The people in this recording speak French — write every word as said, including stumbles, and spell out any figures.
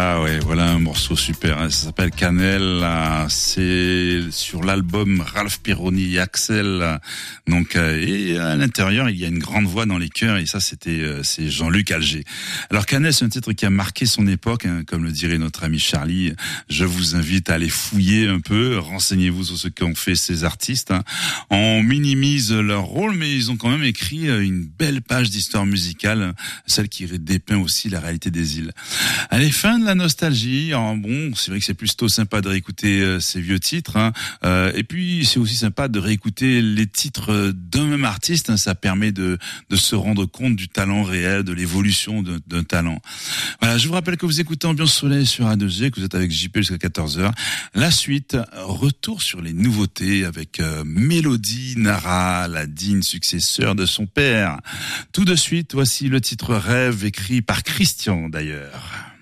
Ah ouais, voilà un morceau super, hein. Ça s'appelle Cannelle, c'est sur l'album Ralph Pironi et Axel. Donc et à l'intérieur, il y a une grande voix dans les chœurs et ça c'était c'est Jean-Luc Alger. Alors Cannelle, c'est un titre qui a marqué son époque, hein, comme le dirait notre ami Charlie. Je vous invite à aller fouiller un peu, renseignez-vous sur ce qu'ont fait ces artistes, hein. On minimise leur rôle, mais ils ont quand même écrit une belle page d'histoire musicale, celle qui dépeint aussi la réalité des îles. Allez, fin de la nostalgie. Alors, bon, c'est vrai que c'est plutôt sympa de réécouter euh, ces vieux titres, hein. Euh, et puis c'est aussi sympa de réécouter les titres d'un même artiste, hein. Ça permet de de se rendre compte du talent réel, de l'évolution d'un, d'un talent. Voilà, je vous rappelle que vous écoutez Ambiance Soleil sur A deux G, que vous êtes avec J P jusqu'à quatorze heures. La suite, retour sur les nouveautés avec euh, Mélodie Nara, la digne successeur de son père. Tout de suite, voici le titre Rêve, écrit par Christian d'ailleurs.